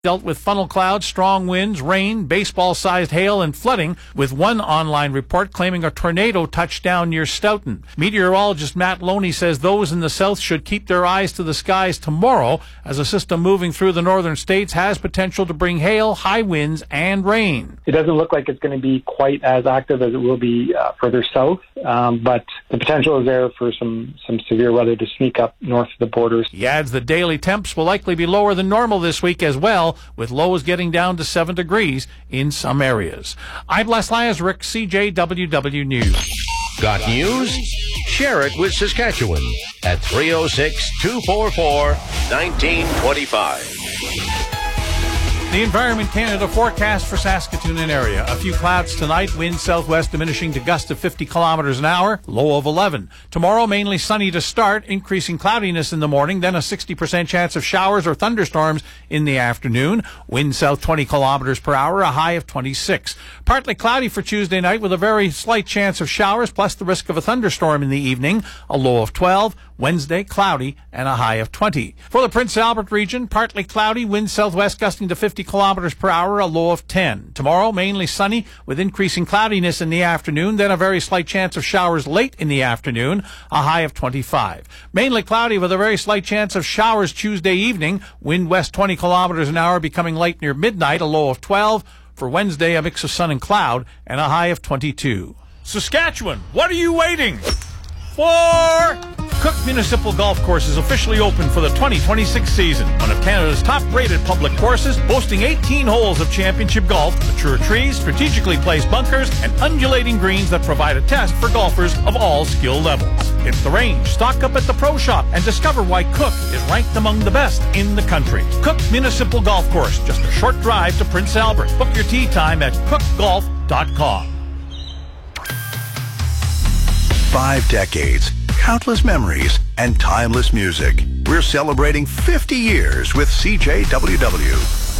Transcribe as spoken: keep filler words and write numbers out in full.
dealt with funnel clouds, strong winds, rain, baseball-sized hail, and flooding, with one online report claiming a tornado touched down near Stoughton. Meteorologist Matt Loney says those in the south should keep their eyes to the skies tomorrow, as a system moving through the northern states has potential to bring hail, high winds, and rain. It doesn't look like it's going to be quite as active as it will be uh, further south, um, but the potential is there for some, some severe weather to sneak up north of the borders. He adds the daily temps will likely be lower than normal this week as well, with lows getting down to seven degrees in some areas. I'm Les Lazaruk, C J W W News. Got news? Share it with Saskatchewan at three oh six, two four four, one nine two five. The Environment Canada forecast for Saskatoon and area. A few clouds tonight, wind southwest diminishing to gusts of fifty kilometers an hour, low of eleven. Tomorrow, mainly sunny to start, increasing cloudiness in the morning, then a sixty percent chance of showers or thunderstorms in the afternoon. Wind south twenty kilometers per hour, a high of twenty-six. Partly cloudy for Tuesday night with a very slight chance of showers, plus the risk of a thunderstorm in the evening, a low of twelve. Wednesday, cloudy and a high of twenty. For the Prince Albert region, partly cloudy, wind southwest gusting to fifty kilometers per hour, a low of ten. Tomorrow, mainly sunny with increasing cloudiness in the afternoon, then a very slight chance of showers late in the afternoon, a high of twenty-five. Mainly cloudy with a very slight chance of showers Tuesday evening, wind west twenty kilometers an hour becoming light near midnight, a low of twelve. For Wednesday, a mix of sun and cloud and a high of twenty-two. Saskatchewan, what are you waiting for? Cook Municipal Golf Course is officially open for the twenty twenty-six season. One of Canada's top-rated public courses, boasting eighteen holes of championship golf, mature trees, strategically placed bunkers, and undulating greens that provide a test for golfers of all skill levels. Hit the range, stock up at the Pro Shop, and discover why Cook is ranked among the best in the country. Cook Municipal Golf Course, just a short drive to Prince Albert. Book your tee time at cook golf dot com. Five decades, countless memories, and timeless music. We're celebrating fifty years with C J W W.